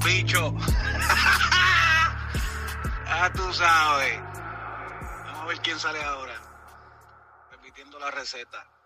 Corillo. Tú sabes. Vamos a ver quién sale ahora. Repitiendo la receta.